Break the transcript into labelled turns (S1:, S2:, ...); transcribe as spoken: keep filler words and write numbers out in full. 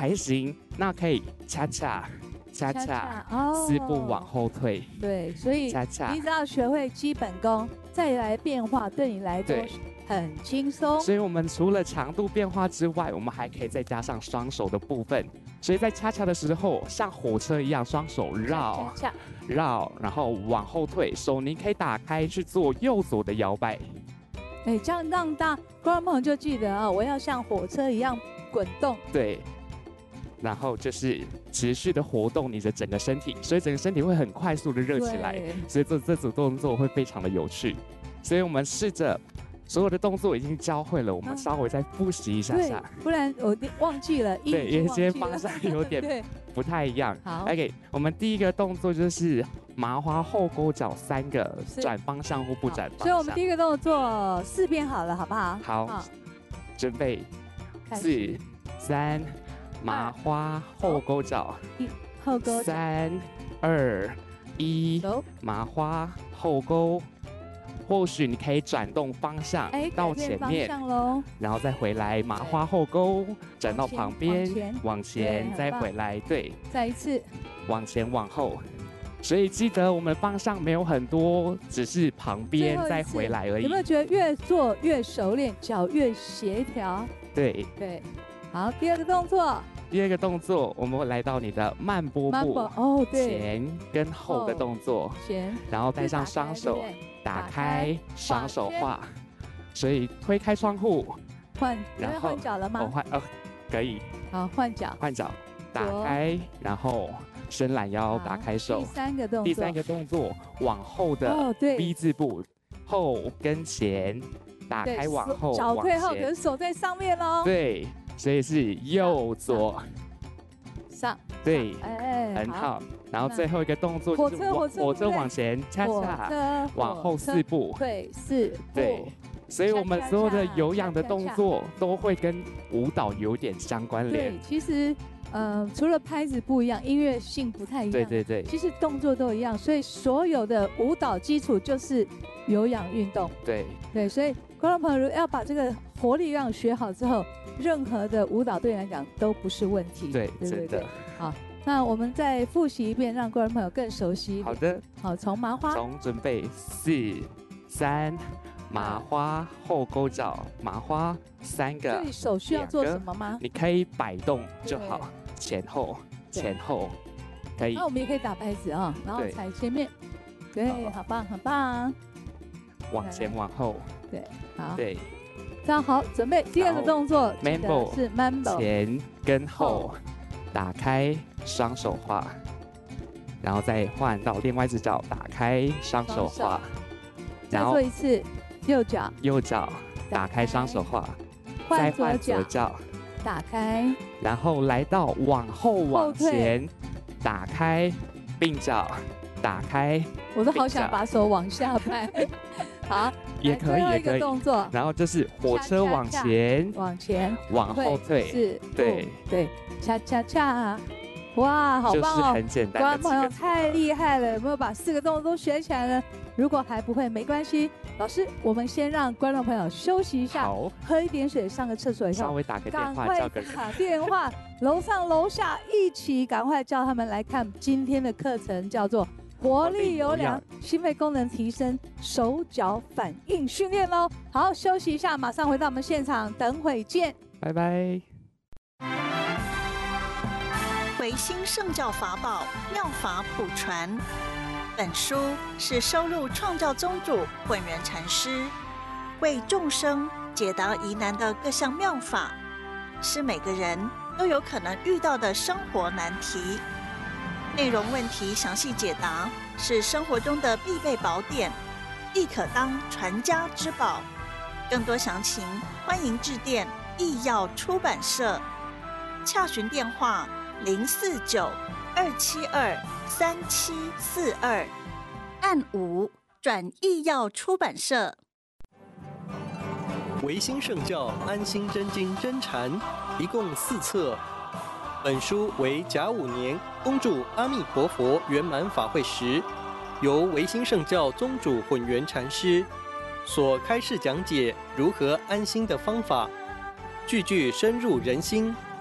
S1: 还行，那可以恰恰恰恰，四步往后退。
S2: 对，所以
S1: 恰恰，
S2: 你只要学会基本功，再来变化，对你来说很轻松。
S1: 所以我们除了强度变化之外，我们还可以再加上双手的部分。所以在恰恰的时候，像火车一样，双手绕
S2: 恰恰
S1: 绕，然后往后退，手你可以打开去做右左的摇摆。
S2: 哎，这样让大观众朋友就记得啊，我要像火车一样滚动。
S1: 对。然后就是持续的活动你的整个身体，所以整个身体会很快速的热起来，所以做这组动作会非常的有趣。所以我们试着所有的动作已经教会了，我们稍微再复习一下下，
S2: 嗯、不然我忘记了。
S1: 对，因为今天方向有点不太一样。
S2: 好
S1: ，OK， 我们第一个动作就是麻花后勾脚三个，转方向或不转方向。
S2: 所以我们第一个动作四遍好了，好不好？
S1: 好，好准备，四、三。麻花后勾脚，
S2: 后勾
S1: 三二一，麻花后勾。或许你可以转动方向到前面，然后再回来麻花后勾，转到旁边，往前再回来，对，
S2: 再一次
S1: 往前往后。所以记得我们方向没有很多，只是旁边再回来而已。
S2: 有没有觉得越做越熟练，脚越协调？
S1: 对
S2: 对。好，第二个动作。
S1: 第二个动作，我们会来到你的慢波步，
S2: 哦，对，
S1: 前跟后的动作，
S2: 前，
S1: 然后带上双手，打开，双手画，所以推开窗户，
S2: 换，然后换脚了吗？
S1: 哦，换，呃，可以。
S2: 好，换脚，
S1: 换脚，打开，然后伸懒腰，打开手。
S2: 第三个动作，
S1: 第三个动作，往后的 V 字步，后跟前，打开往后，
S2: 脚退后，可是手在上面哦。
S1: 对。所以是右左
S2: 上，
S1: 对，哎，很好。然后最后一个动作就是
S2: 火
S1: 车火车往前，恰恰往后四步，
S2: 对，四步。
S1: 对，所以我们所有的有氧的动作都会跟舞蹈有点相关联。
S2: 对，其实呃，除了拍子不一样，音乐性不太一样，
S1: 对对对，
S2: 其实动作都一样。所以所有的舞蹈基础就是有氧运动。
S1: 对
S2: 对，所以观众朋友要把这个活力让学好之后。任何的舞蹈对你来讲都不是问题，
S1: 对，真的。
S2: 好，那我们再复习一遍，让观众朋友更熟悉。
S1: 好的，
S2: 好，从麻花，
S1: 从准备四、三，麻花后勾脚，麻花三个。
S2: 这里手需要做什么吗？
S1: 你可以摆动就好，前后前后可以。
S2: 那我们也可以打拍子啊，然后踩前面，对，好棒，很棒。
S1: 往前往后，
S2: 对，好，
S1: 对。
S2: 这样好，准备第二个动作
S1: ，Mambo
S2: 是 Mambo，
S1: 前跟后，打开双手画，然后再换到另外一只脚，打开双手画，
S2: 再做一次右脚，
S1: 右脚打开双手画，
S2: 再
S1: 换左脚，
S2: 打开，
S1: 然后来到往后往前，打开并脚，打开，
S2: 我都好想把手往下拍，好。
S1: 也可以，也可以。
S2: 动作，
S1: 然后就是火车往前，
S2: 往前，
S1: 往后退，
S2: 是，
S1: 对，
S2: 对，恰恰恰，哇，好棒哦！
S1: 就是很简单。
S2: 观众朋友太厉害了，有没有把四个动作都学起来了？如果还不会，没关系，老师，我们先让观众朋友休息一下，
S1: 好，
S2: 喝一点水，上个厕所以后，
S1: 稍微打个电话，叫个人，
S2: 打电话，楼上楼下一起赶快叫他们来看今天的课程，叫做。活力有氧，心肺功能提升，手脚反应训练喽。好，休息一下，马上回到我们现场，等会见，
S1: 拜拜。
S3: 维新圣教法宝妙法普传，本书是收录创教宗主混元禅师为众生解答疑难的各项妙法，是每个人都有可能遇到的生活难题。内容问题详细解答，是生活中的必备宝典，亦可当传家之宝。更多详情，欢迎致电义耀出版社，洽询电话零四九二七二三七四二，按五转义耀出版社。
S4: 维新圣教安心真经真禅，一共四册。本书为甲午年恭祝阿弥陀佛圆满法会时，由维新圣教宗主混元禅师所开示讲解如何安心的方法，句句深入人心，